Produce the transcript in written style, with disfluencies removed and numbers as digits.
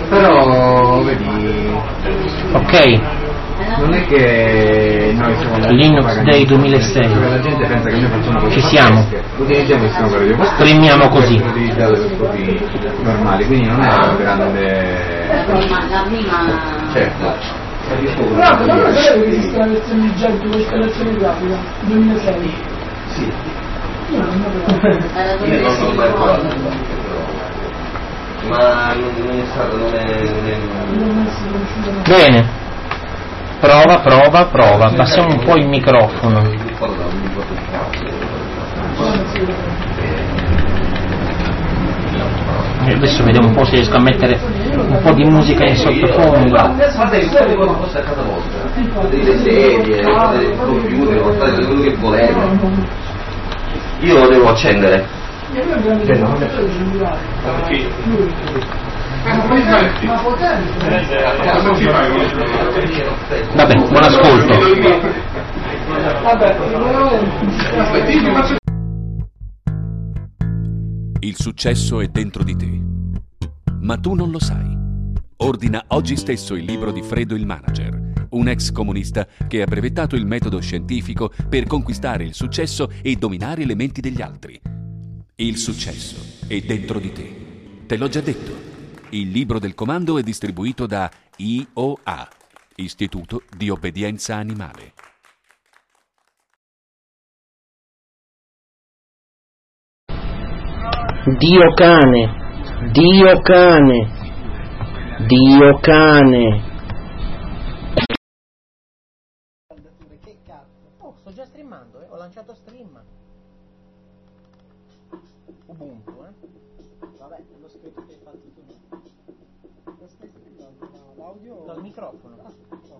Però vedi, ok, non è che noi siamo Linux Day 2006, la gente pensa che noi facciamo così, ci siamo, utilizziamo il sistema operativo, premiamo così, utilizzato per scopi normali, quindi non è un grande, certo. Però potete sapere che esiste la versione di Jet con installazione grafica 2006? Sì. Io non Io non l'ho mai provato, ma non è stato, non è... bene, prova, abbassiamo un po' il microfono. E adesso vediamo un po' se riesco a mettere un po' di musica in sottofondo. Guarda che fate quello fosse a casa vostra, delle sedie, dei computer, portate quello che volete. Io lo devo accendere. Vabbè, buon ascolto. Il successo è dentro di te, ma tu non lo sai. Ordina oggi stesso il libro di Fredo il Manager, un ex comunista che ha brevettato il metodo scientifico per conquistare il successo e dominare le menti degli altri. Il successo è dentro di te. Te l'ho già detto. Il libro del comando è distribuito da IOA, Istituto di Obbedienza Animale. Dio cane. Che cazzo? Oh, sto già streamando, ho lanciato stream. Ubuntu, Vabbè, l'ho scritto che hai fatto tu. Lo stai streamando? L'audio? Dal microfono.